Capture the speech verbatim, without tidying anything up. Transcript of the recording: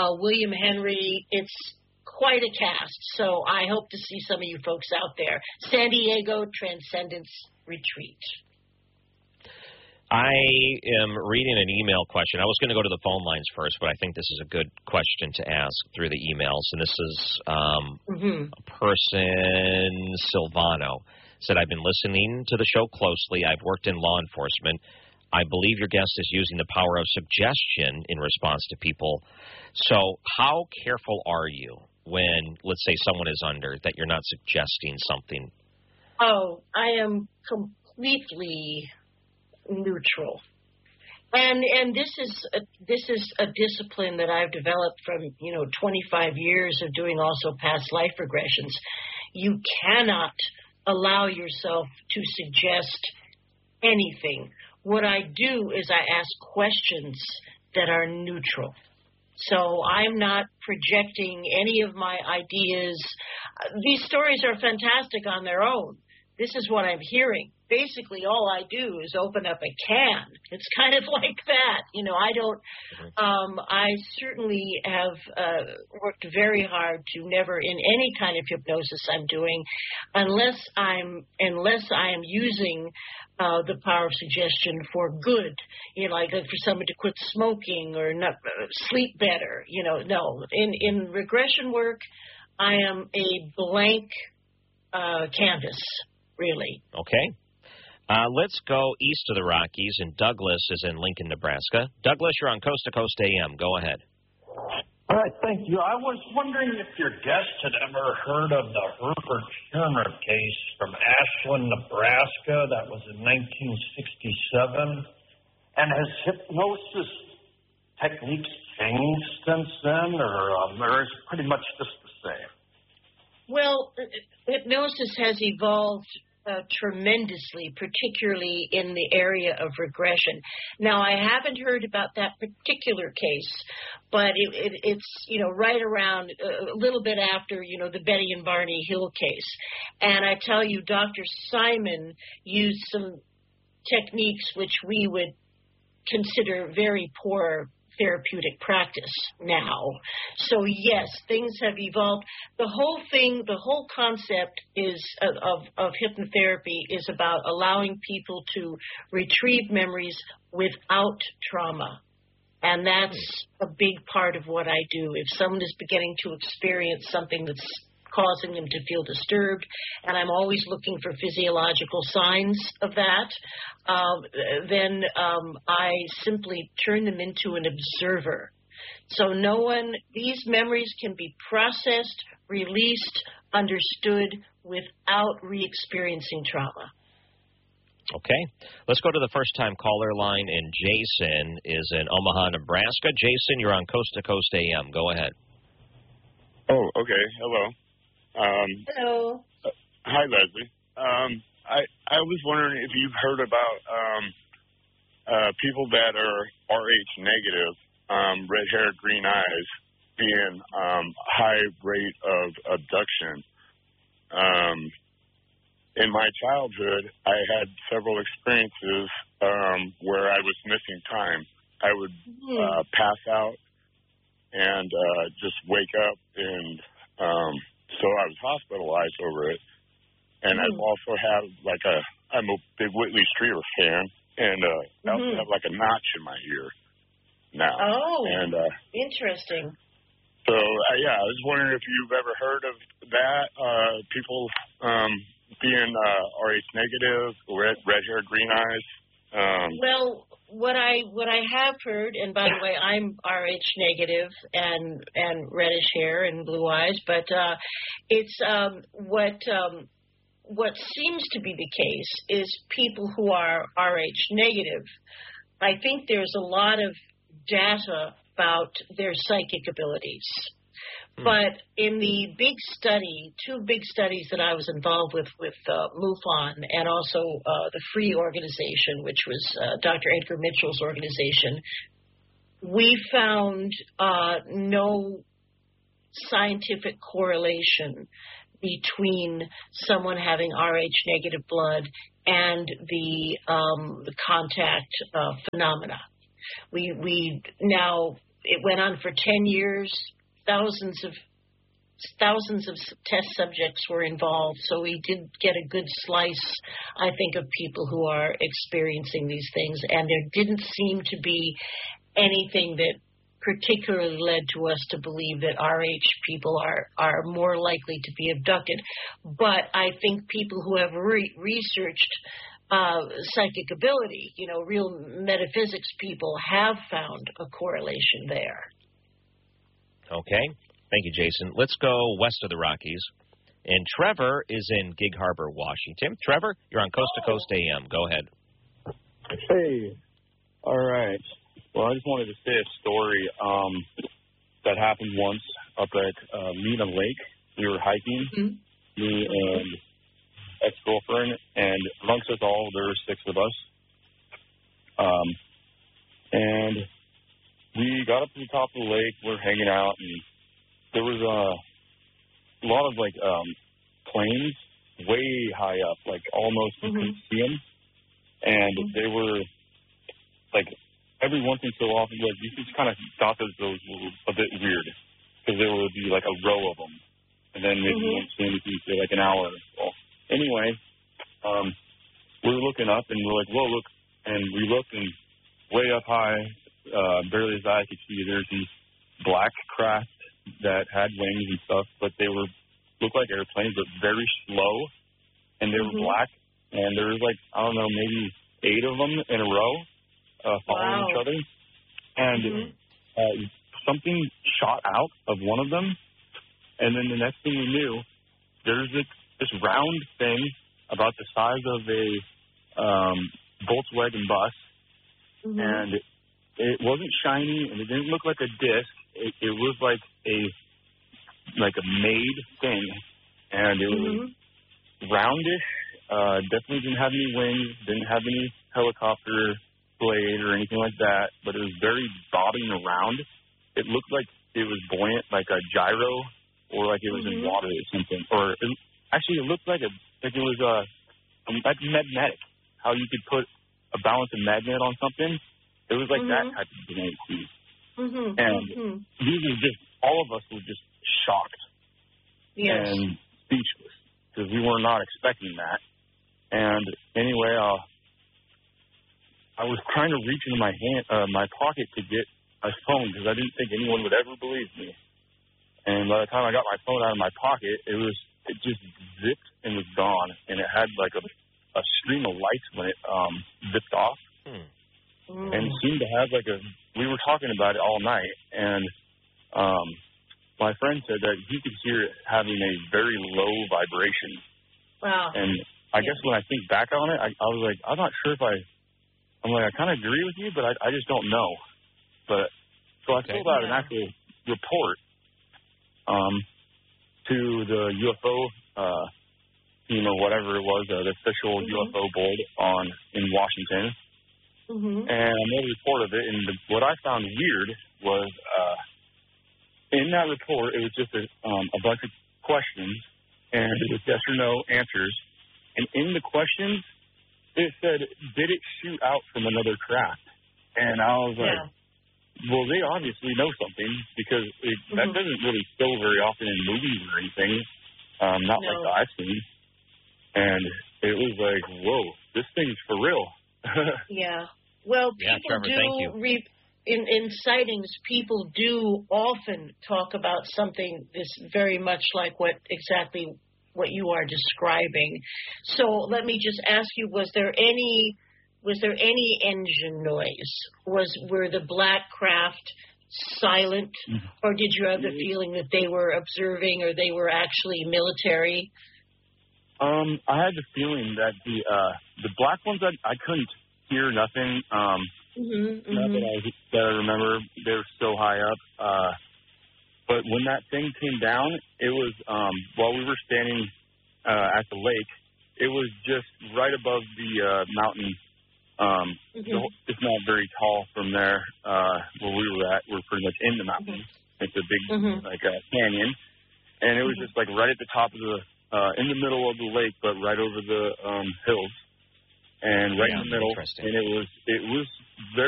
uh, William Henry. It's quite a cast, so I hope to see some of you folks out there. San Diego Transcendence Retreat. I am reading an email question. I was going to go to the phone lines first, but I think this is a good question to ask through the emails. And this is um, mm-hmm. a person, Silvano, said, I've been listening to the show closely. I've worked in law enforcement. I believe your guest is using the power of suggestion in response to people. So how careful are you when, let's say, someone is under, that you're not suggesting something? Oh, I am completely neutral. And and this is a, this is a discipline that I've developed from, you know, twenty-five years of doing also past life regressions. You cannot allow yourself to suggest anything. What I do is I ask questions that are neutral. So I'm not projecting any of my ideas. These stories are fantastic on their own. This is what I'm hearing. Basically, all I do is open up a can. It's kind of like that. You know, I don't, um, I certainly have uh, worked very hard to never in any kind of hypnosis I'm doing, unless I'm, unless I am using uh, the power of suggestion for good, you know, like for someone to quit smoking or not, uh, sleep better, you know, no. In, in regression work, I am a blank uh, canvas, really. Okay. Uh, let's go east of the Rockies, and Douglas is in Lincoln, Nebraska. Douglas, you're on Coast to Coast A M. Go ahead. All right, thank you. I was wondering if your guest had ever heard of the Herbert Turner case from Ashland, Nebraska. That was in nineteen sixty-seven. And has hypnosis techniques changed since then, or, um, or is it pretty much just the same? Well, hypnosis has evolved Uh, tremendously, particularly in the area of regression. Now, I haven't heard about that particular case, but it, it, it's, you know, right around uh, a little bit after, you know, the Betty and Barney Hill case. And I tell you, Doctor Simon used some techniques which we would consider very poor therapeutic practice now. So yes, things have evolved. The whole thing, the whole concept is of, of, of hypnotherapy is about allowing people to retrieve memories without trauma. And that's a big part of what I do. If someone is beginning to experience something that's causing them to feel disturbed, and I'm always looking for physiological signs of that, uh, then um, I simply turn them into an observer. So no one, these memories can be processed, released, understood without re-experiencing trauma. Okay. Let's go to the first-time caller line, and Jason is in Omaha, Nebraska. Jason, you're on Coast to Coast A M. Go ahead. Oh, okay. Hello. Um, Hello. Uh, hi, Leslie. Um, I I was wondering if you've heard about um, uh, people that are R H negative, um, red hair, green eyes, being um, high rate of abduction. Um, in my childhood, I had several experiences um, where I was missing time. I would uh, pass out and uh, just wake up and. Um, So I was hospitalized over it, and mm-hmm. I also have like a, I'm a big Whitley Strieber fan, and uh, mm-hmm. I also have like a notch in my ear now. Oh, and, uh, interesting. So, uh, yeah, I was wondering if you've ever heard of that, uh, people um, being uh, R H negative, red, red hair, green eyes. Um, well, what I what I have heard, and by the way, I'm R H negative and and reddish hair and blue eyes, but uh, it's um, what um, what seems to be the case is people who are R H negative. I think there's a lot of data about their psychic abilities. But in the big study, two big studies that I was involved with, with uh, MUFON and also uh, the FREE organization, which was uh, Doctor Edgar Mitchell's organization, we found uh, no scientific correlation between someone having R H negative blood and the, um, the contact uh, phenomena. We we now. it went on for ten years. Thousands of thousands of test subjects were involved, so we did get a good slice, I think, of people who are experiencing these things, and there didn't seem to be anything that particularly led to us to believe that R H people are, are more likely to be abducted. But I think people who have re- researched uh, psychic ability, you know, real metaphysics people, have found a correlation there. Okay. Thank you, Jason. Let's go west of the Rockies. And Trevor is in Gig Harbor, Washington. Trevor, you're on Coast to Coast A M. Go ahead. Hey. All right. Well, I just wanted to say a story um, that happened once up at uh, Lena Lake. We were hiking, mm-hmm. me and ex-girlfriend, and amongst us all, there were six of us. Um, and we got up to the top of the lake. We're hanging out, and there was a, a lot of, like, um, planes way high up, like almost you mm-hmm. couldn't see them. And mm-hmm. they were, like, every once in so often, like, you just kind of thought that those were a bit weird because there would be, like, a row of them. And then maybe mm-hmm. you won't see anything for, like, an hour. Well, anyway, um, we were looking up, and we're like, whoa, look. And we looked, and way up high, uh, barely as I could see, there's these black craft that had wings and stuff, but they were looked like airplanes, but very slow, and they mm-hmm. were black. And there was, like, I don't know, maybe eight of them in a row. Uh, following wow. each other, and mm-hmm. uh, something shot out of one of them, and then the next thing we knew, there's this, this round thing about the size of a um, Volkswagen bus, mm-hmm. and it wasn't shiny, and it didn't look like a disc. It, it was like a like a made thing, and it mm-hmm. was roundish. Uh, definitely didn't have any wings, didn't have any helicopter blade or anything like that, but it was very bobbing around. It looked like it was buoyant, like a gyro, or like it was mm-hmm. in water or something. Or it, actually, it looked like a like it was a, a like magnetic. How you could put a balance of magnet on something. It was like mm-hmm. that type of thing. Mm-hmm. And mm-hmm. these were just all of us were just shocked yes. and speechless because we were not expecting that. And anyway, uh. I was trying to reach into my hand, uh, my pocket to get a phone because I didn't think anyone would ever believe me. And by the time I got my phone out of my pocket, it was it just zipped and was gone, and it had like a, a stream of lights when it um, zipped off, hmm. and it seemed to have like a. We were talking about it all night, and um, my friend said that he could hear it having a very low vibration. Wow. And I guess when I think back on it, I, I was like, I'm not sure if I. I'm like, I kind of agree with you, but I, I just don't know. But so I okay. filled out yeah. an actual report um, to the U F O uh, team or whatever it was, uh, the official mm-hmm. U F O board on in Washington. Mm-hmm. And I made a report of it. And the, what I found weird was uh, in that report, it was just a, um, a bunch of questions, and it was yes or no answers. And in the questions, it said, did it shoot out from another craft? And I was like, yeah. well, they obviously know something because it, mm-hmm. that doesn't really show very often in movies or anything, um, not no. like that I've seen. And it was like, whoa, this thing's for real. yeah. Well, people yeah, Trevor, do, thank you. Re- in, in sightings, people do often talk about something that's very much like what exactly what you are describing. So let me just ask you, was there any was there any engine noise? Was were the black craft silent, or did you have the feeling that they were observing or they were actually military? Um, I had the feeling that the uh, the black ones, I, I couldn't hear nothing. Um, mm-hmm, not mm-hmm. that I, that I remember. They were so high up. Uh, But when that thing came down, it was, um, while we were standing uh, at the lake, it was just right above the uh, mountain. Um, mm-hmm. the, it's not very tall from there uh, where we were at. We're pretty much in the mountain. Mm-hmm. It's a big, mm-hmm. like, uh, canyon. And it was mm-hmm. just, like, right at the top of the, uh, in the middle of the lake, but right over the um, hills. And right yeah, in the middle. And it was, it was very